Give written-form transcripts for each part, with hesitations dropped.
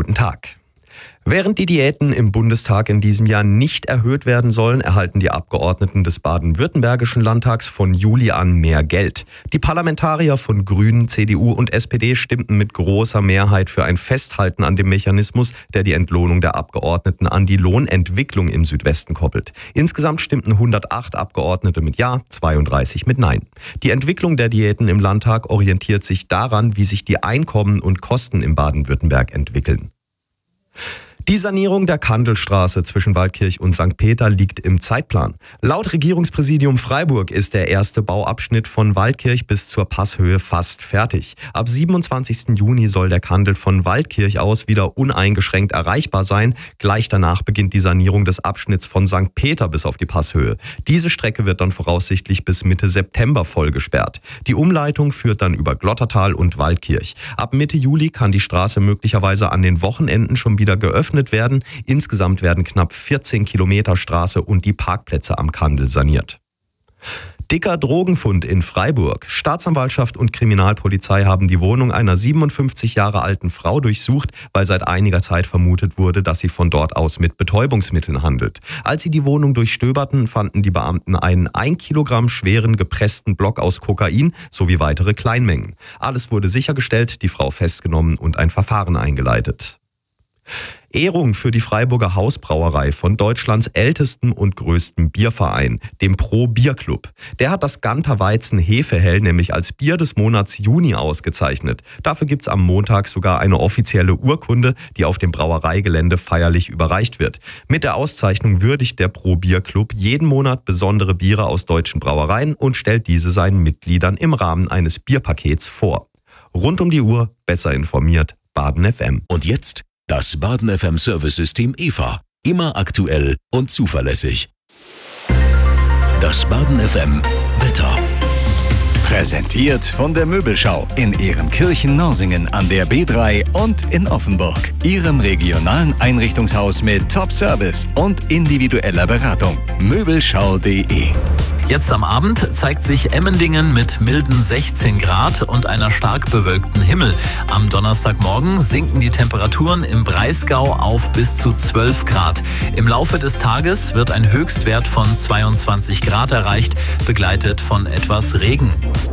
guten Tag. Während die Diäten im Bundestag in diesem Jahr nicht erhöht werden sollen, erhalten die Abgeordneten des baden-württembergischen Landtags von Juli an mehr Geld. Die Parlamentarier von Grünen, CDU und SPD stimmten mit großer Mehrheit für ein Festhalten an dem Mechanismus, der die Entlohnung der Abgeordneten an die Lohnentwicklung im Südwesten koppelt. Insgesamt stimmten 108 Abgeordnete mit Ja, 32 mit Nein. Die Entwicklung der Diäten im Landtag orientiert sich daran, wie sich die Einkommen und Kosten im Baden-Württemberg entwickeln. Die Sanierung der Kandelstraße zwischen Waldkirch und St. Peter liegt im Zeitplan. Laut Regierungspräsidium Freiburg ist der erste Bauabschnitt von Waldkirch bis zur Passhöhe fast fertig. Ab 27. Juni soll der Kandel von Waldkirch aus wieder uneingeschränkt erreichbar sein. Gleich danach beginnt die Sanierung des Abschnitts von St. Peter bis auf die Passhöhe. Diese Strecke wird dann voraussichtlich bis Mitte September voll gesperrt. Die Umleitung führt dann über Glottertal und Waldkirch. Ab Mitte Juli kann die Straße möglicherweise an den Wochenenden schon wieder geöffnet werden. Insgesamt werden knapp 14 Kilometer Straße und die Parkplätze am Kandel saniert. Dicker Drogenfund in Freiburg. Staatsanwaltschaft und Kriminalpolizei haben die Wohnung einer 57 Jahre alten Frau durchsucht, weil seit einiger Zeit vermutet wurde, dass sie von dort aus mit Betäubungsmitteln handelt. Als sie die Wohnung durchstöberten, fanden die Beamten einen 1 Kilogramm schweren gepressten Block aus Kokain sowie weitere Kleinmengen. Alles wurde sichergestellt, die Frau festgenommen und ein Verfahren eingeleitet. Ehrung für die Freiburger Hausbrauerei von Deutschlands ältesten und größten Bierverein, dem Pro Bier Club. Der hat das Ganter Weizen Hefehell nämlich als Bier des Monats Juni ausgezeichnet. Dafür gibt's am Montag sogar eine offizielle Urkunde, die auf dem Brauereigelände feierlich überreicht wird. Mit der Auszeichnung würdigt der Pro Bier Club jeden Monat besondere Biere aus deutschen Brauereien und stellt diese seinen Mitgliedern im Rahmen eines Bierpakets vor. Rund um die Uhr, besser informiert, Baden FM. Und jetzt das Baden FM Service-System EVA. Immer aktuell und zuverlässig. Das Baden FM Wetter. Präsentiert von der Möbelschau in Ehrenkirchen-Norsingen an der B3 und in Offenburg. Ihrem regionalen Einrichtungshaus mit Top-Service und individueller Beratung. Möbelschau.de. Jetzt am Abend zeigt sich Emmendingen mit milden 16 Grad und einer stark bewölkten Himmel. Am Donnerstagmorgen sinken die Temperaturen im Breisgau auf bis zu 12 Grad. Im Laufe des Tages wird ein Höchstwert von 22 Grad erreicht, begleitet von etwas Regen.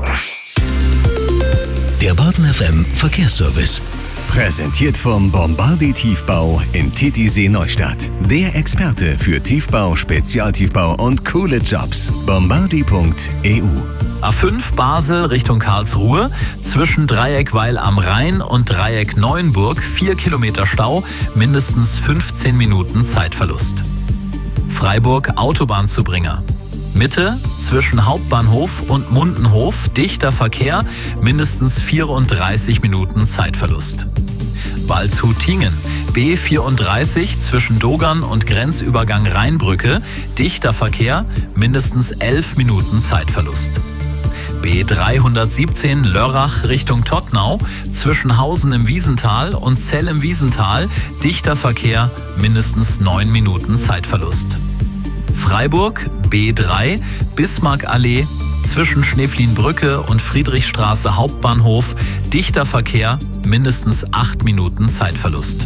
Der Baden FM Verkehrsservice. Präsentiert vom Bombardi Tiefbau in Titisee Neustadt. Der Experte für Tiefbau, Spezialtiefbau und coole Jobs. Bombardi.eu. A5 Basel Richtung Karlsruhe, zwischen Dreieck Weil am Rhein und Dreieck Neuenburg 4 Kilometer Stau, mindestens 15 Minuten Zeitverlust. Freiburg Autobahnzubringer. Mitte zwischen Hauptbahnhof und Mundenhof dichter Verkehr, mindestens 34 Minuten Zeitverlust. Waldshut-Tiengen, B34 zwischen Dogern und Grenzübergang Rheinbrücke, dichter Verkehr, mindestens 11 Minuten Zeitverlust. B317 Lörrach Richtung Tottnau, zwischen Hausen im Wiesental und Zell im Wiesental, dichter Verkehr, mindestens 9 Minuten Zeitverlust. Freiburg B3 Bismarckallee zwischen Schneeflienbrücke und Friedrichstraße Hauptbahnhof, dichter Verkehr, mindestens 8 Minuten Zeitverlust.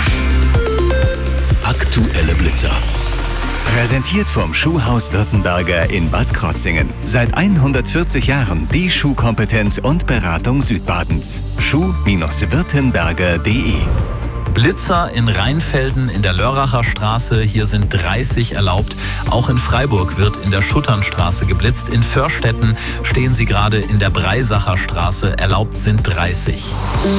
Aktuelle Blitzer. Präsentiert vom Schuhhaus Württemberger in Bad Krotzingen. Seit 140 Jahren die Schuhkompetenz und Beratung Südbadens. Schuh-württemberger.de. Blitzer in Rheinfelden in der Lörracher Straße, hier sind 30 erlaubt. Auch in Freiburg wird in der Schutternstraße geblitzt. In Förstetten stehen sie gerade in der Breisacher Straße, erlaubt sind 30.